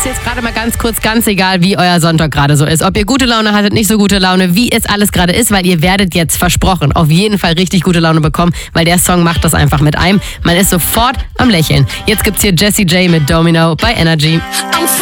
Ist jetzt gerade mal ganz kurz, ganz egal, wie euer Sonntag gerade so ist. Ob ihr gute Laune hattet, nicht so gute Laune, wie es alles gerade ist, weil ihr werdet jetzt versprochen auf jeden Fall richtig gute Laune bekommen, weil der Song macht das einfach mit einem. Man ist sofort am Lächeln. Jetzt gibt's hier Jessie J mit Domino bei Energy.